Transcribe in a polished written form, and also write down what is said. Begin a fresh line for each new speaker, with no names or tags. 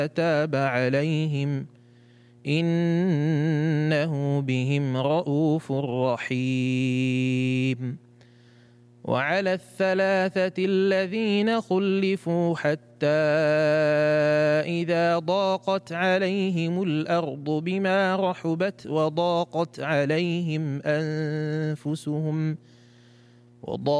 تاب عليهم إنه بهم رءوف رحيم. وعلى الثلاثة الذين خلفوا حتى إذا ضاقت عليهم الأرض بما رحبت وضاقت عليهم أنفسهم